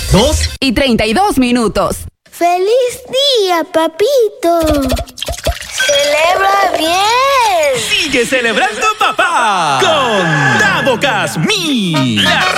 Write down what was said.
2:32. ¡Feliz día, papito! ¡Celebra bien! ¡Sigue celebrando, papá! Con Davo Casmí, la